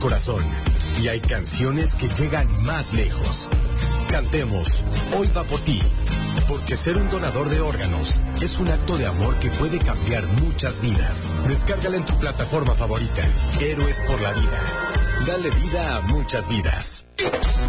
corazón y hay canciones que llegan más lejos. Cantemos Hoy va por ti, porque ser un donador de órganos es un acto de amor que puede cambiar muchas vidas. Descárgala en tu plataforma favorita. Héroes por la vida. Dale vida a muchas vidas.